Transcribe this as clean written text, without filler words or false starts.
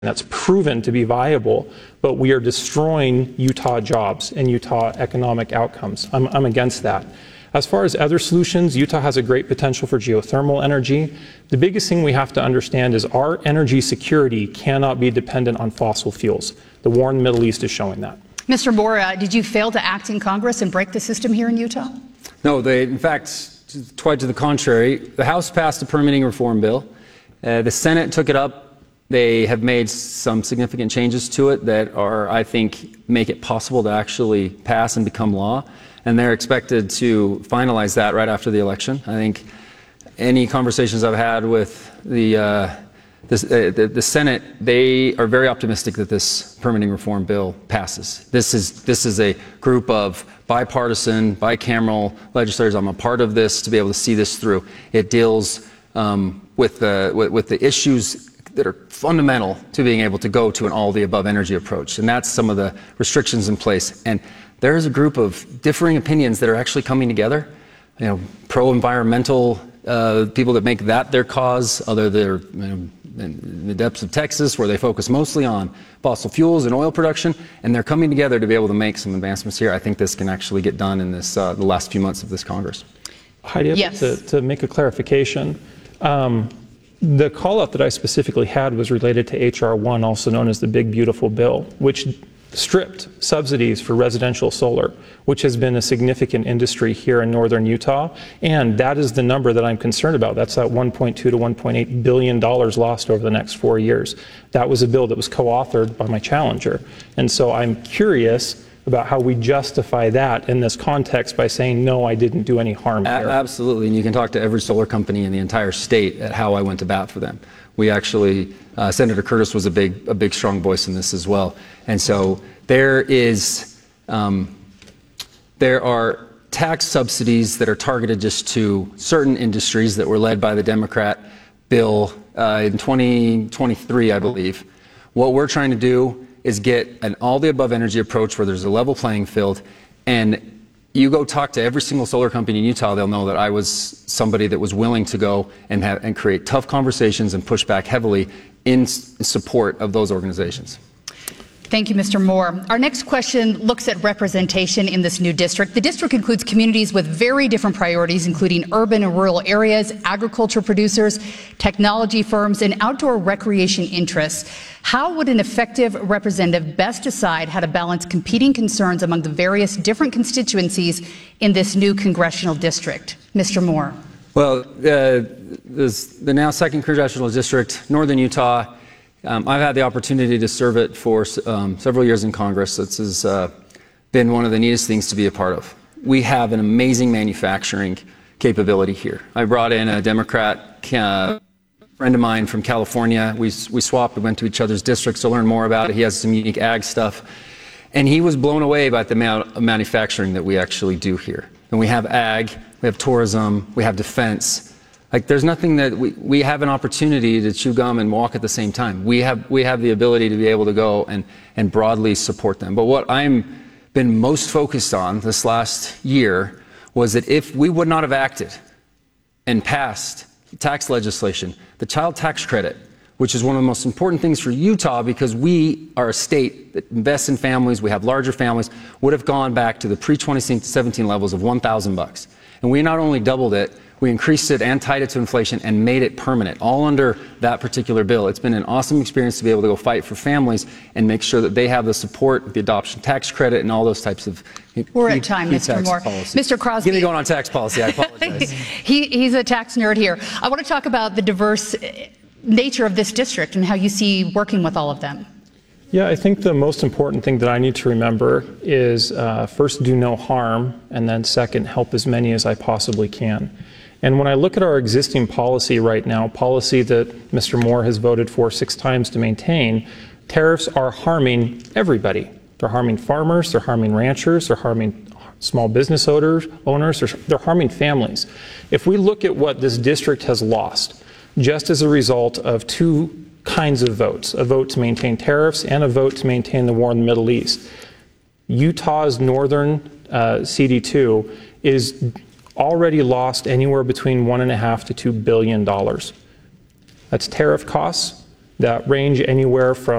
that's proven to be viable, but we are destroying Utah jobs and Utah economic outcomes. I'm against that. As far as other solutions, Utah has a great potential for geothermal energy. The biggest thing we have to understand is our energy security cannot be dependent on fossil fuels. The war in the Middle East is showing that. Mr. Moore, did you fail to act in Congress and break the system here in Utah? No, in fact, quite to the contrary. The House passed a permitting reform bill. The Senate took it up. They have made some significant changes to it that are, I think, make it possible to actually pass and become law. And they're expected to finalize that right after the election. I think any conversations I've had with the Senate, they are very optimistic that this permitting reform bill passes. This is a group of bipartisan, bicameral legislators. I'm a part of this to be able to see this through. It deals with the issues that are fundamental to being able to go to an all-the-above energy approach. And that's some of the restrictions in place. And there is a group of differing opinions that are actually coming together. You know, pro-environmental people that make that their cause, other they're in the depths of Texas where they focus mostly on fossil fuels and oil production, and they're coming together to be able to make some advancements here. I think this can actually get done in this the last few months of this Congress. Heidi, yes. to make a clarification, the call-out that I specifically had was related to H.R. 1, also known as the Big Beautiful Bill, which stripped subsidies for residential solar, which has been a significant industry here in northern Utah. And that is the number that I'm concerned about. That's that $1.2 to $1.8 billion lost over the next 4 years. That was a bill that was co-authored by my challenger. And so I'm curious about how we justify that in this context by saying, no, I didn't do any harm here. Absolutely, and you can talk to every solar company in the entire state at how I went to bat for them. We actually, Senator Curtis was a big, strong voice in this as well. And so there are tax subsidies that are targeted just to certain industries that were led by the Democrat bill in 2023, I believe. What we're trying to do is get an all-the-above energy approach where there's a level playing field. And you go talk to every single solar company in Utah, they'll know that I was somebody that was willing to go and create tough conversations and push back heavily in support of those organizations. Thank you, Mr. Moore. Our next question looks at representation in this new district. The district includes communities with very different priorities, including urban and rural areas, agriculture producers, technology firms, and outdoor recreation interests. How would an effective representative best decide how to balance competing concerns among the various different constituencies in this new congressional district? Mr. Moore. Well, the now second congressional district, northern Utah, I've had the opportunity to serve it for several years in Congress. This has been one of the neatest things to be a part of. We have an amazing manufacturing capability here. I brought in a Democrat friend of mine from California. We swapped, we went to each other's districts to learn more about it. He has some unique ag stuff. And he was blown away by the amount of manufacturing that we actually do here. And we have ag, we have tourism, we have defense. Like, there's nothing that we have an opportunity to chew gum and walk at the same time. We have the ability to be able to go and broadly support them. But what I'm been most focused on this last year was that if we would not have acted and passed tax legislation, the child tax credit, which is one of the most important things for Utah because we are a state that invests in families, we have larger families, would have gone back to the pre-2017 levels of $1,000. And we not only doubled it, we increased it and tied it to inflation and made it permanent, all under that particular bill. It's been an awesome experience to be able to go fight for families and make sure that they have the support, the adoption tax credit, and all those types of We're at time, Mr. Moore. Policy. Mr. Crosby. Get me going on tax policy, I apologize. He's a tax nerd here. I want to talk about the diverse nature of this district and how you see working with all of them. Yeah, I think the most important thing that I need to remember is first, do no harm, and then second, help as many as I possibly can. And when I look at our existing policy right now, policy that Mr. Moore has voted for 6 times to maintain, tariffs are harming everybody. They're harming farmers, they're harming ranchers, they're harming small business owners, they're harming families. If we look at what this district has lost, just as a result of 2 kinds of votes, a vote to maintain tariffs and a vote to maintain the war in the Middle East, Utah's northern CD2 is already lost anywhere between $1.5 to $2 billion. That's tariff costs, that range anywhere from